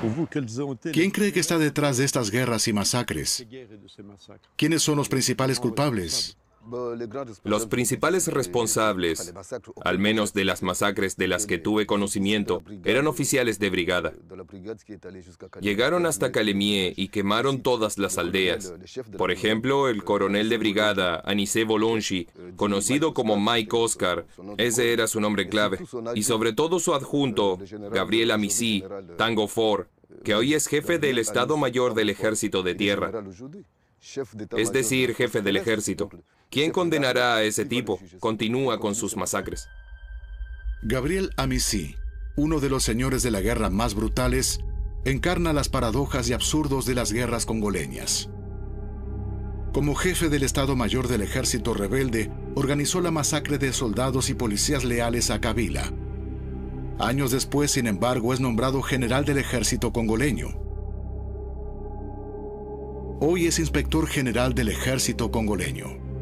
¿Quién cree que está detrás de estas guerras y masacres? ¿Quiénes son los principales culpables? Los principales responsables, al menos de las masacres de las que tuve conocimiento, eran oficiales de brigada. Llegaron hasta Calemie y quemaron todas las aldeas. Por ejemplo, el coronel de brigada, Anicet Volonchi, conocido como Mike Oscar, ese era su nombre clave, y sobre todo su adjunto, Gabriel Amici, Tango Ford, que hoy es jefe del Estado Mayor del Ejército de Tierra. Es decir, jefe del ejército. ¿Quién condenará a ese tipo? Continúa con sus masacres. Gabriel Amici, uno de los señores de la guerra más brutales, encarna las paradojas y absurdos de las guerras congoleñas. Como jefe del Estado Mayor del Ejército rebelde, organizó la masacre de soldados y policías leales a Kabila. Años después, sin embargo, es nombrado general del ejército congoleño. Hoy es inspector general del ejército congoleño.